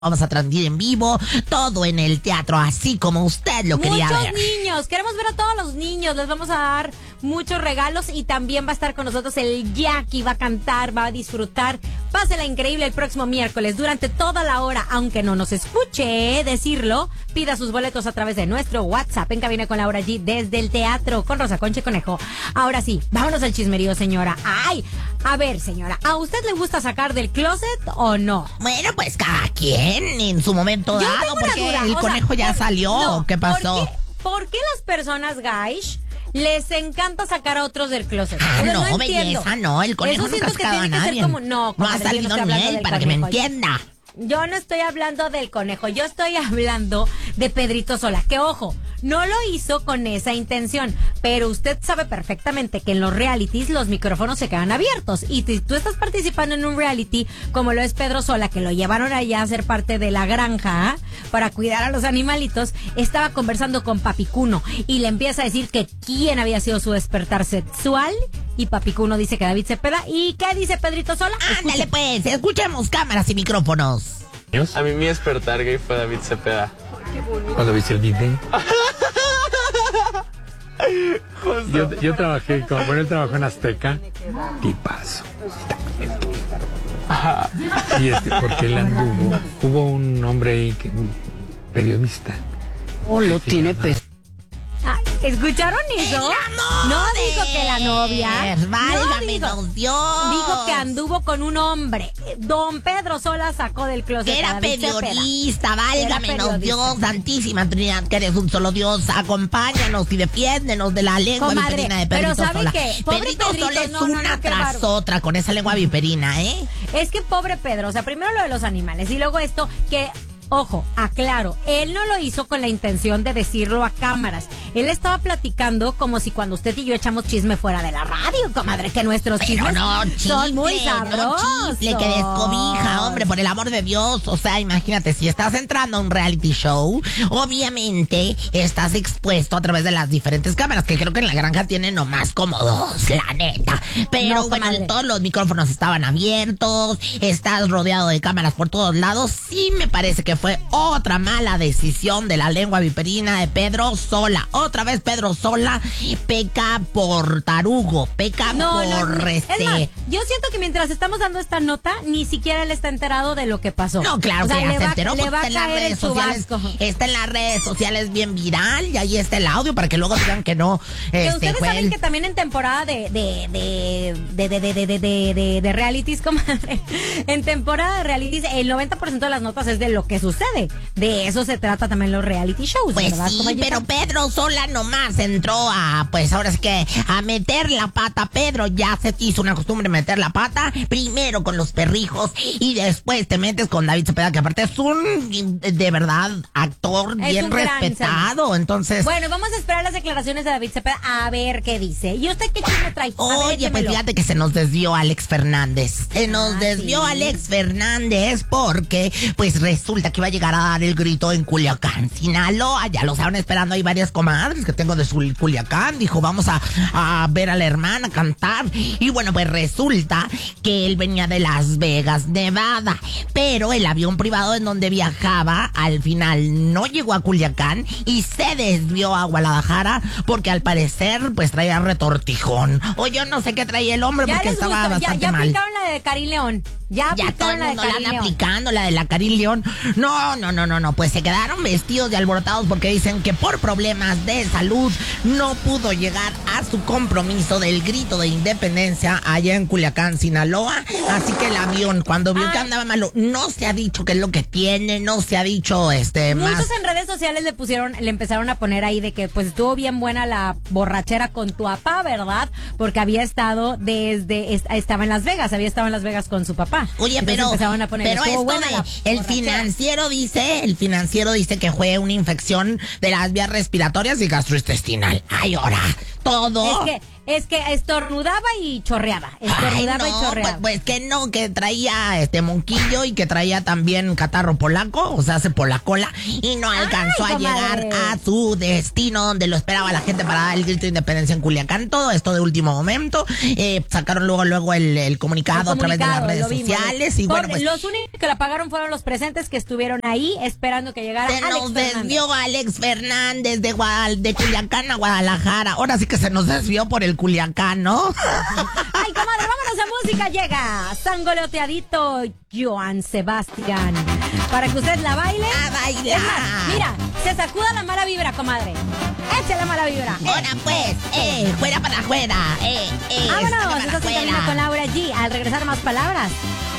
Vamos a transmitir en vivo, todo en el teatro, así como usted lo quería ver. Muchos niños, queremos ver a todos los niños, les vamos a dar muchos regalos y también va a estar con nosotros el Jackie, va a cantar, va a disfrutar. Pásela increíble el próximo miércoles durante toda la hora, aunque no nos escuche decirlo, pida sus boletos a través de nuestro WhatsApp en Cabina con Laura G desde el teatro con Rosa Concha y Conejo. Ahora sí, vámonos al chismerío, señora. Ay, a ver, señora, ¿a usted le gusta sacar del closet o no? Bueno, pues cada quien en su momento Yo dado, tengo una porque duda, el conejo ya salió. no, ¿Qué pasó? ¿Por qué las personas, guys, les encanta sacar a otros del closet? Ah, O sea, no, entiendo. belleza, no, el conejo Eso nunca ha siento que sacado a tiene que ser nadie. como, No ha comadre, yo salido estoy ni hablando él, del para que me conejo. entienda. Yo no estoy hablando del conejo, yo estoy hablando de Pedrito Sola, que ojo, no lo hizo con esa intención, pero usted sabe perfectamente que en los realities los micrófonos se quedan abiertos y si tú estás participando en un reality como lo es Pedro Sola, que lo llevaron allá a ser parte de la granja para cuidar a los animalitos, estaba conversando con Papicuno y le empieza a decir que quién había sido su despertar sexual y Papicuno dice que David Cepeda. ¿Y qué dice Pedrito Sola? Ándale pues, escuchemos cámaras y micrófonos. A mí mi despertar gay fue David Cepeda. ¿Cuándo viste el video? Yo trabajé con... Bueno, él trabajó en Azteca. Tipazo. Y porque él anduvo... Hubo un hombre ahí, un periodista. Lo tiene ¿Escucharon eso? No dijo que la novia. Válgame, no don Dios. Dijo que anduvo con un hombre. Don Pedro Sola sacó del closet. Que era a David periodista, Cepeda. válgame, Era nos periodista. Dios, Santísima Trinidad, que eres un solo Dios, acompáñanos y defiéndenos de la lengua Comadre, viperina de pero Pedrito ¿sabe Sola. qué? Pobre Pedrito Pedrito, Sola es no, una qué tras bárbaro. otra con esa lengua viperina, ¿eh? Es que pobre Pedro, o sea, primero lo de los animales y luego esto que... Ojo, aclaro, él no lo hizo con la intención de decirlo a cámaras. Él estaba platicando como si cuando usted y yo echamos chisme fuera de la radio, comadre, que nuestros Pero chismes no, son muy chifle, sabrosos. no chifle, que descobija, hombre, por el amor de Dios. O sea, imagínate, si estás entrando a un reality show, obviamente estás expuesto a través de las diferentes cámaras, que creo que en la granja tienen nomás como dos, la neta. Pero No, bueno, comadre. todos los micrófonos estaban abiertos, estás rodeado de cámaras por todos lados. Sí me parece que fue otra mala decisión de la lengua viperina de Pedro Sola. Otra vez Pedro Sola peca por tarugo, peca por Es más, este... yo siento que mientras estamos dando esta nota, ni siquiera él está enterado de lo que pasó. No, claro O sea, que ya le se va- enteró, le pues, va a está en las caer el redes sociales. chubasco. Está en las redes sociales bien viral y ahí está el audio para que luego digan que no. Que ustedes fue saben él. que también en temporada de realities, comadre, en temporada de realities, el 90% de las notas es de lo que sucede. De eso se trata también los reality shows, Pues ¿verdad, sí, compañera? pero Pedro Sola nomás entró a, pues ahora es que a meter la pata. Pedro ya se te hizo una costumbre meter la pata, primero con los perrijos y después te metes con David Cepeda, que aparte es un, de verdad, actor Es bien un gran respetado, entonces... Bueno, vamos a esperar las declaraciones de David Cepeda a ver qué dice. ¿Y usted qué chisme trae? A ver, Oye, pues échemelo. fíjate que se nos desvió Alex Fernández. Se nos desvió sí. Alex Fernández porque, pues resulta que iba a llegar a dar el grito en Culiacán, Sinaloa. Ya lo estaban esperando, hay varias comadres que tengo de su Culiacán. Dijo, vamos a ver a la hermana cantar. Y bueno, pues resulta que él venía de Las Vegas, Nevada. Pero el avión privado en donde viajaba, al final no llegó a Culiacán y se desvió a Guadalajara porque al parecer, pues traía retortijón. O yo no sé qué traía el hombre Ya porque les estaba gustó, bastante ya mal. aplicaron la de Karim León. Ya Ya todo aplicaron el la de mundo la Karim anda León. aplicando, la de la Karim León. No, pues se quedaron vestidos y alborotados porque dicen que por problemas de salud no pudo llegar a su compromiso del grito de independencia allá en Culiacán, Sinaloa. Así que el avión, cuando vio que andaba malo, no se ha dicho qué es lo que tiene, no se ha dicho Muchos más. en redes sociales le empezaron a poner ahí de que pues estuvo bien buena la borrachera con tu papá, ¿verdad? Porque había estado estaba en Las Vegas, había estado en Las Vegas con su papá. Oye, Entonces pero empezaron a poner, esto estuvo buena de, la el borrachera. financiero dice que fue una infección de las vías respiratorias y gastrointestinal. Ay, ahora, todo. es que estornudaba y chorreaba. Estornudaba y chorreaba. Pues que no, que traía monquillo y que traía también catarro polaco, o sea, hace polacola, y no alcanzó a llegar a su destino donde lo esperaba la gente para dar el grito de independencia en Culiacán. Todo esto de último momento. Sacaron luego el comunicado a través de las redes sociales. Y bueno, pues los únicos que la pagaron fueron los presentes que estuvieron ahí esperando que llegara se Alex nos Fernández. desvió Alex Fernández de Culiacán a Guadalajara. Ahora sí que se nos desvió por el Culiacán, ¿no? Ay, comadre, vámonos a música. Llega sangoloteadito Joan Sebastián. Para que usted la baile. ¡A bailar! Es más, mira, se sacuda la mala vibra, comadre. Eche la mala vibra. Ahora pues, fuera para afuera. Vámonos, estás en Cabina con Laura G. Al regresar, más palabras